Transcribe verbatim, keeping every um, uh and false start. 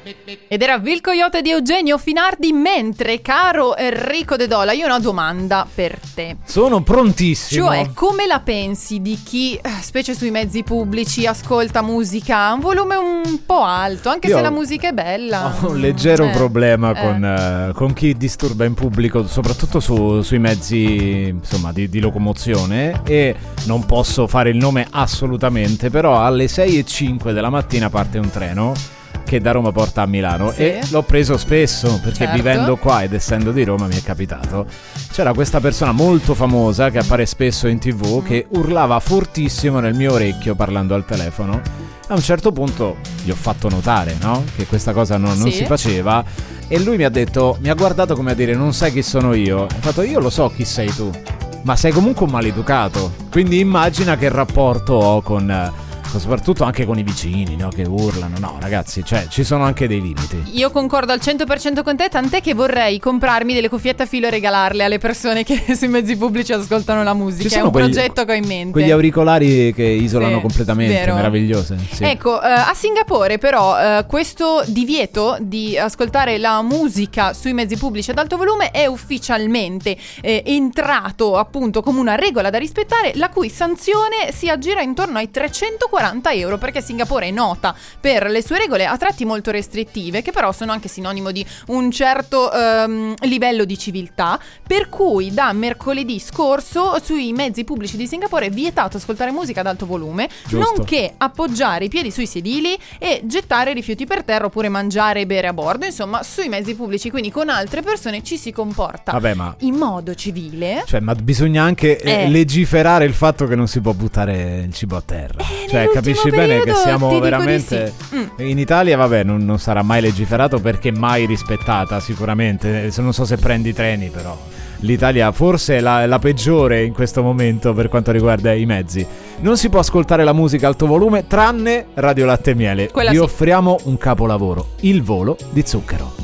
Ed era Vil Coyote di Eugenio Finardi. Mentre, caro Enrico De Dola, io ho una domanda per te. Sono prontissimo. Cioè, come la pensi di chi, specie sui mezzi pubblici, ascolta musica a un volume un po' alto, anche Io se la musica è bella? Ho un leggero eh, problema eh. con, eh, con chi disturba in pubblico, soprattutto su, sui mezzi, insomma, di, di locomozione, e non posso fare il nome assolutamente, però alle sei e cinque della mattina parte un treno che da Roma porta a Milano, sì. E l'ho preso spesso perché Certo. vivendo qua ed essendo di Roma mi è capitato. C'era questa persona molto famosa che appare spesso in tv mm. che urlava fortissimo nel mio orecchio parlando al telefono. A un certo punto gli ho fatto notare, no? Che questa cosa non, non sì. si faceva, e lui mi ha detto, mi ha guardato come a dire: non sai chi sono io? Ho fatto: io lo so chi sei tu, ma sei comunque un maleducato, quindi immagina che rapporto ho con... soprattutto anche con i vicini, no? Che urlano. No, ragazzi, cioè ci sono anche dei limiti. Io concordo al cento per cento con te, tant'è che vorrei comprarmi delle cuffiette a filo e regalarle alle persone che sui mezzi pubblici ascoltano la musica. Ci È sono un quegli, progetto che ho in mente. quegli auricolari che isolano sì, completamente, vero. meravigliose. Sì. Ecco, eh, a Singapore però eh, questo divieto di ascoltare la musica sui mezzi pubblici ad alto volume è ufficialmente eh, entrato appunto come una regola da rispettare, la cui sanzione si aggira intorno ai trecentoquaranta euro, perché Singapore è nota per le sue regole a tratti molto restrittive, che però sono anche sinonimo di un certo ehm, livello di civiltà, per cui da mercoledì scorso sui mezzi pubblici di Singapore è vietato ascoltare musica ad alto volume, Giusto. nonché appoggiare i piedi sui sedili e gettare rifiuti per terra oppure mangiare e bere a bordo, insomma sui mezzi pubblici, quindi con altre persone ci si comporta Vabbè, ma... in modo civile. Cioè, ma bisogna anche eh. legiferare il fatto che non si può buttare il cibo a terra. Eh, cioè, capisci bene che siamo veramente sì. mm. in Italia, vabbè, non, non sarà mai legiferato perché mai rispettata sicuramente. Non so se prendi i treni, però l'Italia forse è la, la peggiore in questo momento per quanto riguarda i mezzi. Non si può ascoltare la musica a alto volume tranne Radio Latte e Miele. Quella Vi sì. offriamo un capolavoro, Il volo di zucchero.